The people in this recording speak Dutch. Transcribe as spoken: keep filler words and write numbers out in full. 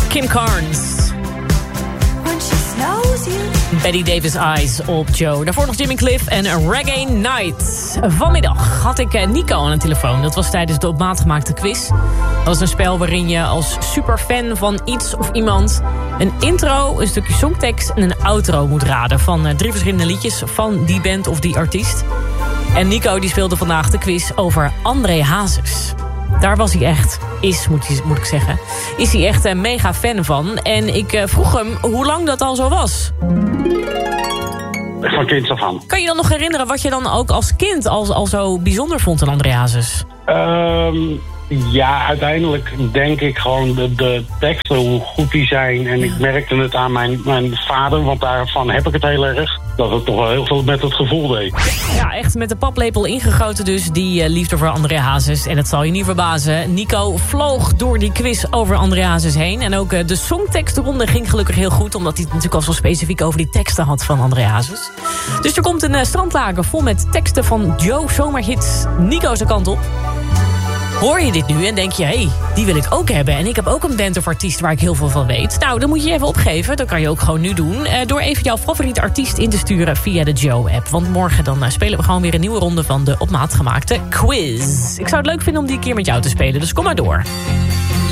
Kim Carnes. Betty Davis Eyes op Joe. Daarvoor nog Jimmy Cliff en Reggae Night. Vanmiddag had ik Nico aan de telefoon. Dat was tijdens de op maat gemaakte quiz. Dat was een spel waarin je als superfan van iets of iemand een intro, een stukje songtekst en een outro moet raden van drie verschillende liedjes van die band of die artiest. En Nico die speelde vandaag de quiz over André Hazes. Daar was hij echt, is moet, hij, moet ik zeggen, is hij echt een mega fan van. En ik uh, vroeg hem hoe lang dat al zo was. Van kind af aan. Kan je dan nog herinneren wat je dan ook als kind al, al zo bijzonder vond aan André Hazes? Um, ja, uiteindelijk denk ik gewoon de, de teksten, hoe goed die zijn. En ik merkte het aan mijn, mijn vader, want daarvan heb ik het heel erg. Dat het toch wel heel veel met het gevoel deed. Ja, echt met de paplepel ingegoten dus, die uh, liefde voor André Hazes. En het zal je niet verbazen, Nico vloog door die quiz over André Hazes heen. En ook uh, de songtekstenronde ging gelukkig heel goed, omdat hij het natuurlijk al zo specifiek over die teksten had van André Hazes. Dus er komt een uh, strandlager vol met teksten van Joe Zomerhits. Nico zijn kant op. Hoor je dit nu en denk je, hé, hey, die wil ik ook hebben. En ik heb ook een band of artiest waar ik heel veel van weet. Nou, dan moet je je even opgeven. Dat kan je ook gewoon nu doen. Uh, door even jouw favoriete artiest in te sturen via de Joe-app. Want morgen dan uh, spelen we gewoon weer een nieuwe ronde van de op maat gemaakte quiz. Ik zou het leuk vinden om die een keer met jou te spelen. Dus kom maar door.